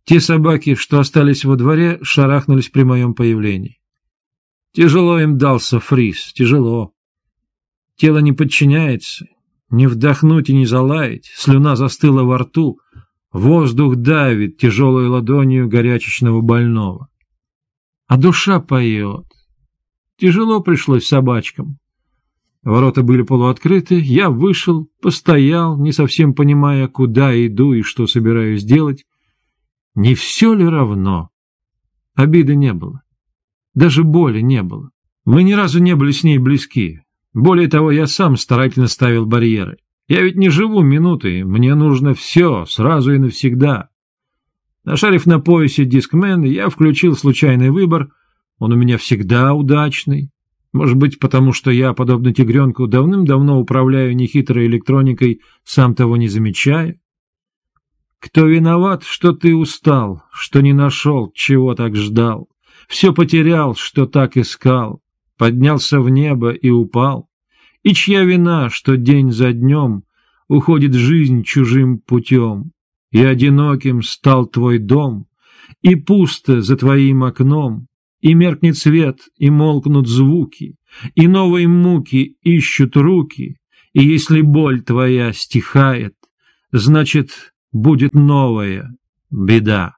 Те собаки, что остались во дворе, шарахнулись при моем появлении. Тяжело им дался фриз, тяжело. Тело не подчиняется, не вдохнуть и не залаять, слюна застыла во рту, воздух давит тяжелой ладонью горячечного больного. А душа поет. Тяжело пришлось собачкам. Ворота были полуоткрыты, я вышел, постоял, не совсем понимая, куда иду и что собираюсь делать. Не все ли равно? Обиды не было. Даже боли не было. Мы ни разу не были с ней близки. Более того, я сам старательно ставил барьеры. Я ведь не живу минутой, мне нужно все, сразу и навсегда. Нашарив на поясе дискмен, я включил случайный выбор. Он у меня всегда удачный. Может быть, потому что я, подобно тигренку, давным-давно управляю нехитрой электроникой, сам того не замечая. Кто виноват, что ты устал, что не нашел, чего так ждал, все потерял, что так искал, поднялся в небо и упал? И чья вина, что день за днем уходит жизнь чужим путем, и одиноким стал твой дом, и пусто за твоим окном, и меркнет свет, и молкнут звуки, и новые муки ищут руки, и если боль твоя стихает, значит, будет новая беда.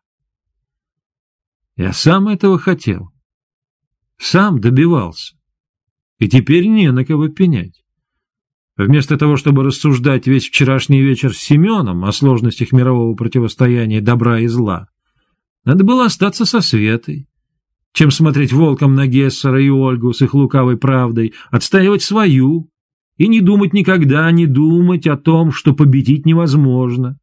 Я сам этого хотел, сам добивался, и теперь не на кого пенять. Вместо того, чтобы рассуждать весь вчерашний вечер с Семеном о сложностях мирового противостояния добра и зла, надо было остаться со Светой, чем смотреть волком на Гессера и Ольгу с их лукавой правдой, отстаивать свою и не думать никогда, не думать о том, что победить невозможно.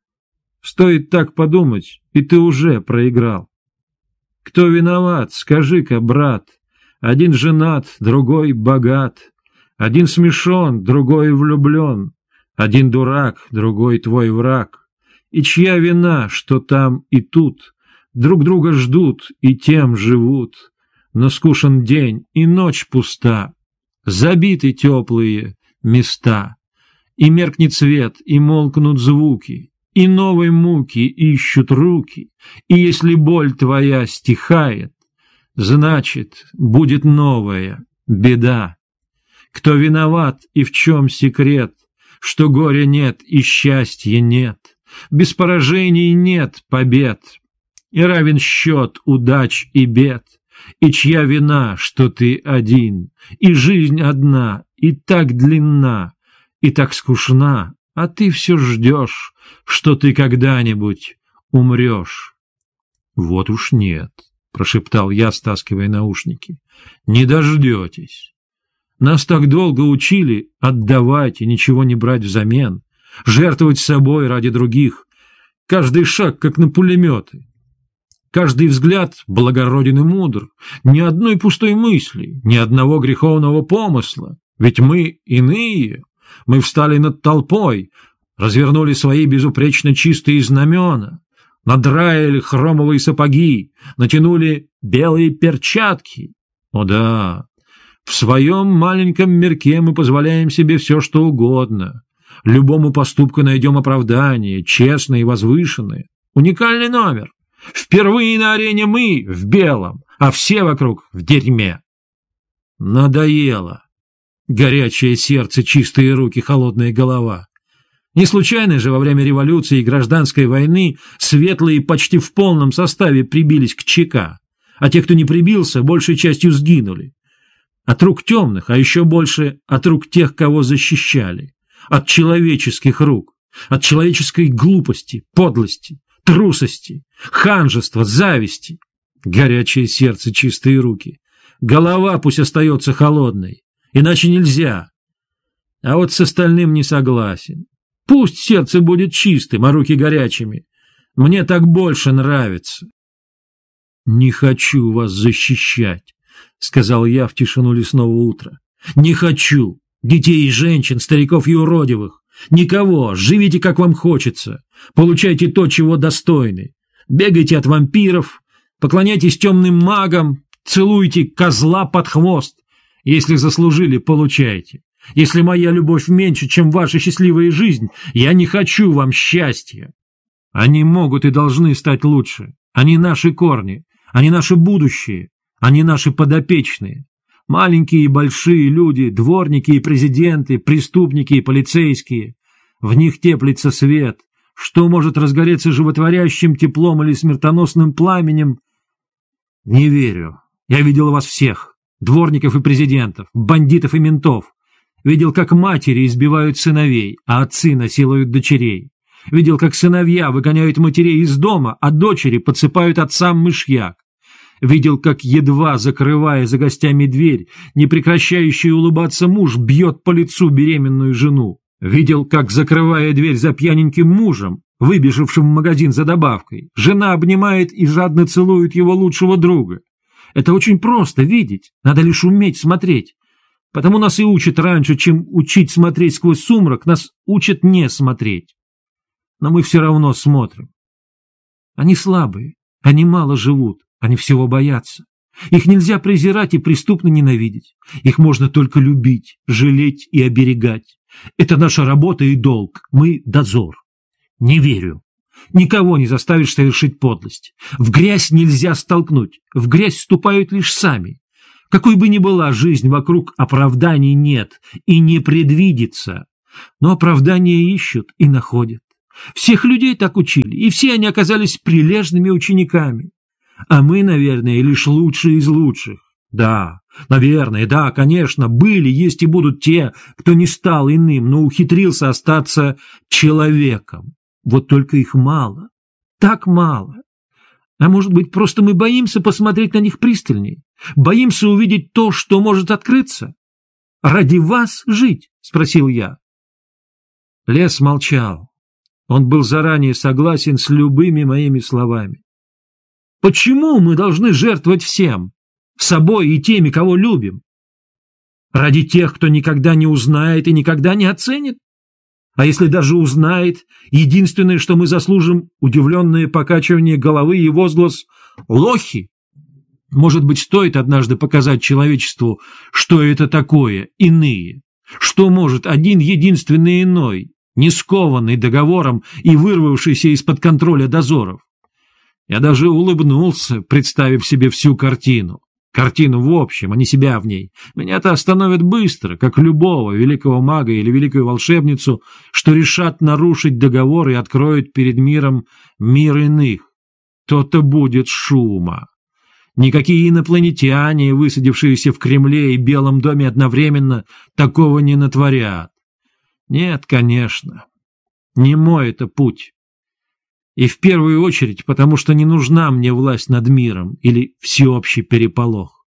Стоит так подумать, и ты уже проиграл. Кто виноват, скажи-ка, брат? Один женат, другой богат, один смешон, другой влюблен, один дурак, другой твой враг. И чья вина, что там и тут друг друга ждут и тем живут, но скушен день и ночь пуста, забиты теплые места, и меркнет свет, и молкнут звуки, и новой муки ищут руки, и если боль твоя стихает, значит, будет новая беда. Кто виноват и в чем секрет, что горя нет и счастья нет, без поражений нет побед, и равен счет удач и бед, и чья вина, что ты один, и жизнь одна, и так длинна, и так скучна, а ты все ждешь, что ты когда-нибудь умрешь. Вот уж нет, — прошептал я, стаскивая наушники, — не дождетесь. Нас так долго учили отдавать и ничего не брать взамен, жертвовать собой ради других, каждый шаг, как на пулеметы. Каждый взгляд благороден и мудр, ни одной пустой мысли, ни одного греховного помысла, ведь мы иные, мы встали над толпой, развернули свои безупречно чистые знамена, надраили хромовые сапоги, натянули белые перчатки. О да, в своем маленьком мирке мы позволяем себе все, что угодно, любому поступку найдем оправдание, честное и возвышенное, уникальный номер. Впервые на арене мы в белом, а все вокруг в дерьме. Надоело. Горячее сердце, чистые руки, холодная голова. Не случайно же во время революции и гражданской войны светлые почти в полном составе прибились к ЧК, а те, кто не прибился, большей частью сгинули. От рук темных, а еще больше от рук тех, кого защищали. От человеческих рук, от человеческой глупости, подлости, трусости, ханжества, зависти. Горячее сердце, чистые руки. Голова пусть остается холодной, иначе нельзя. А вот с остальным не согласен. Пусть сердце будет чистым, а руки горячими. Мне так больше нравится. «Не хочу вас защищать», — сказал я в тишину лесного утра. «Не хочу детей и женщин, стариков и уродивых. Никого, живите как вам хочется, получайте то, чего достойны, бегайте от вампиров, поклоняйтесь темным магам, целуйте козла под хвост, если заслужили, получайте. Если моя любовь меньше, чем ваша счастливая жизнь, я не хочу вам счастья. Они могут и должны стать лучше. Они наши корни, они наше будущее, они наши подопечные. Маленькие и большие люди, дворники и президенты, преступники и полицейские. В них теплится свет. Что может разгореться животворящим теплом или смертоносным пламенем? Не верю. Я видел вас всех. Дворников и президентов, бандитов и ментов. Видел, как матери избивают сыновей, а отцы насилуют дочерей. Видел, как сыновья выгоняют матерей из дома, а дочери подсыпают отцам мышьяк. Видел, как, едва закрывая за гостями дверь, непрекращающий улыбаться муж бьет по лицу беременную жену. Видел, как, закрывая дверь за пьяненьким мужем, выбежавшим в магазин за добавкой, жена обнимает и жадно целует его лучшего друга. Это очень просто видеть, надо лишь уметь смотреть. Потому нас и учат раньше, чем учить смотреть сквозь сумрак, нас учат не смотреть. Но мы все равно смотрим. Они слабые, они мало живут, они всего боятся. Их нельзя презирать и преступно ненавидеть. Их можно только любить, жалеть и оберегать. Это наша работа и долг. Мы — дозор. Не верю. Никого не заставишь совершить подлость. В грязь нельзя столкнуть. В грязь ступают лишь сами. Какой бы ни была жизнь вокруг, оправданий нет и не предвидится. Но оправдания ищут и находят. Всех людей так учили, и все они оказались прилежными учениками. А мы, наверное, лишь лучшие из лучших. Да, наверное, да, конечно, были, есть и будут те, кто не стал иным, но ухитрился остаться человеком. Вот только их мало, так мало. А может быть, просто мы боимся посмотреть на них пристальнее? Боимся увидеть то, что может открыться? «Ради вас жить?» — спросил я. Лес молчал. Он был заранее согласен с любыми моими словами. Почему мы должны жертвовать всем? Собой и теми, кого любим? Ради тех, кто никогда не узнает и никогда не оценит? А если даже узнает, единственное, что мы заслужим, удивленное покачивание головы и возглас «Лохи!». Может быть, стоит однажды показать человечеству, что это такое, иные, что может один единственный иной, не скованный договором и вырвавшийся из-под контроля дозоров. Я даже улыбнулся, представив себе всю картину. Картину в общем, а не себя в ней. Меня-то остановят быстро, как любого великого мага или великую волшебницу, что решат нарушить договор и откроют перед миром мир иных. То-то будет шума. Никакие инопланетяне, высадившиеся в Кремле и Белом доме одновременно, такого не натворят. Нет, конечно, не мой это путь. И в первую очередь, потому что не нужна мне власть над миром или всеобщий переполох.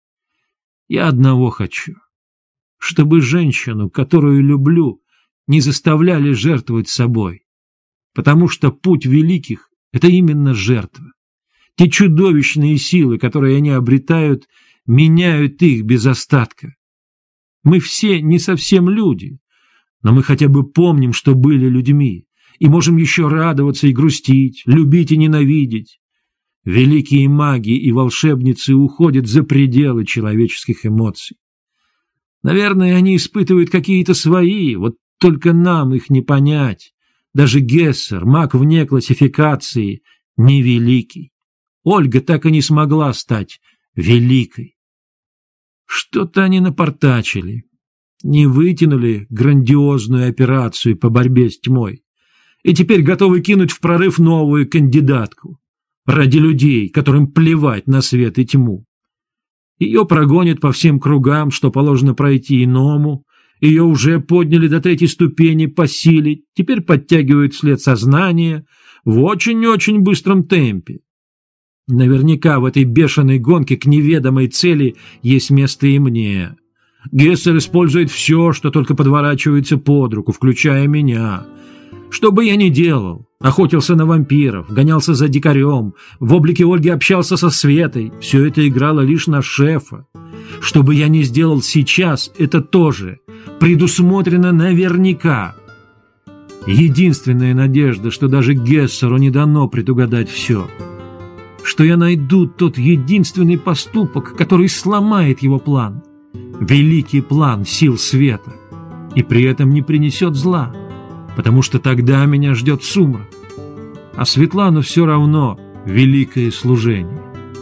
Я одного хочу, чтобы женщину, которую люблю, не заставляли жертвовать собой, потому что путь великих — это именно жертва. Те чудовищные силы, которые они обретают, меняют их без остатка. Мы все не совсем люди, но мы хотя бы помним, что были людьми, и можем еще радоваться и грустить, любить и ненавидеть. Великие маги и волшебницы уходят за пределы человеческих эмоций. Наверное, они испытывают какие-то свои, вот только нам их не понять. Даже Гессер, маг вне классификации, не великий. Ольга так и не смогла стать великой. Что-то они напортачили, не вытянули грандиозную операцию по борьбе с тьмой. И теперь готовы кинуть в прорыв новую кандидатку ради людей, которым плевать на свет и тьму. Ее прогонят по всем кругам, что положено пройти иному, ее уже подняли до 3-й ступени по силе, теперь подтягивают вслед сознания в очень-очень быстром темпе. Наверняка в этой бешеной гонке к неведомой цели есть место и мне. Гессер использует все, что только подворачивается под руку, включая меня. Что бы я ни делал, охотился на вампиров, гонялся за дикарем, в облике Ольги общался со Светой, все это играло лишь на шефа. Что бы я ни сделал сейчас, это тоже предусмотрено наверняка. Единственная надежда, что даже Гессеру не дано предугадать все. Что я найду тот единственный поступок, который сломает его план. Великий план сил света. И при этом не принесет зла. Потому что тогда меня ждет сумрак. а Светлану все равно великое служение.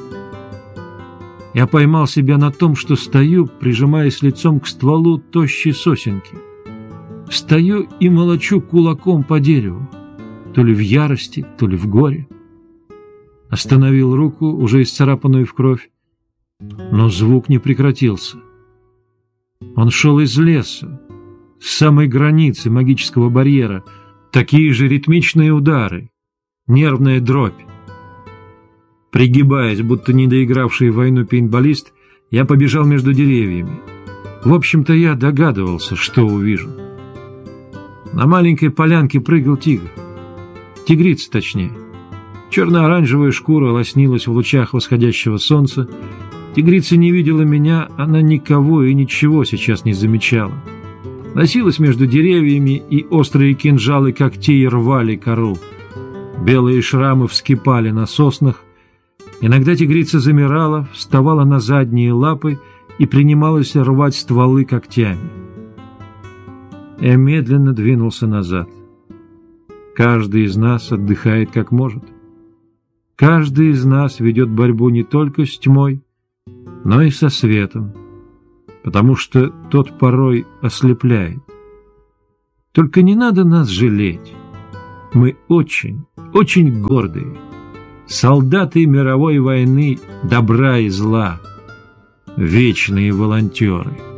Я поймал себя на том, что стою, прижимаясь лицом к стволу тощей сосенки. Стою и молочу кулаком по дереву, то ли в ярости, то ли в горе. Остановил руку, уже исцарапанную в кровь, но звук не прекратился. Он шел из леса, с самой границы магического барьера, такие же ритмичные удары, нервная дробь. Пригибаясь, будто недоигравший войну пейнтболист, я побежал между деревьями. В общем-то, я догадывался, что увижу. На маленькой полянке прыгал тигр. Тигрица, точнее. Черно-оранжевая шкура лоснилась в лучах восходящего солнца. Тигрица не видела меня, она никого и ничего сейчас не замечала. Носилась между деревьями, и острые кинжалы когтей рвали кору. Белые шрамы вскипали на соснах. Иногда тигрица замирала, вставала на задние лапы и принималась рвать стволы когтями. Я медленно двинулся назад. Каждый из нас отдыхает как может. Каждый из нас ведет борьбу не только с тьмой, но и со светом, потому что тот порой ослепляет. Только не надо нас жалеть. Мы очень, очень гордые. Солдаты мировой войны добра и зла, вечные волонтеры.